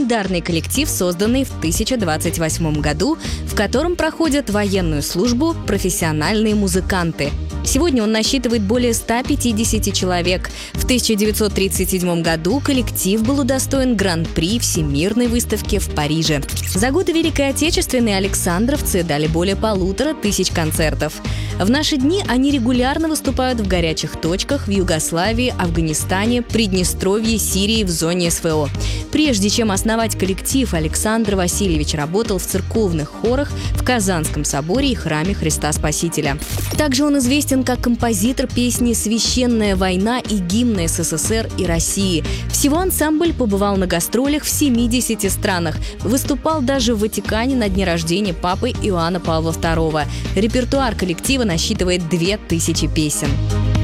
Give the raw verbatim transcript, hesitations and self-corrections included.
легендарный коллектив, созданный в тысяча девятьсот двадцать восьмом году, в котором проходят военную службу профессиональные музыканты. Сегодня он насчитывает более ста пятидесяти человек. В тысяча девятьсот тридцать седьмом году коллектив был удостоен гран-при Всемирной выставки в Париже. За годы Великой Отечественной александровцы дали более полутора тысяч концертов. В наши дни они регулярно выступают в горячих точках в Югославии, Афганистане, Приднестровье, Сирии, в зоне эс вэ о. Прежде чем основать коллектив, Александр Васильевич работал в церковных хорах в Казанском соборе и храме Христа Спасителя. Также он известен как композитор песни «Священная война» и гимна эс эс эс эр и России. Всего ансамбль побывал на гастролях в семидесяти странах. Выступал даже в Ватикане на дне рождения папы Иоанна Павла второго. Репертуар коллектива насчитывает две тысячи песен.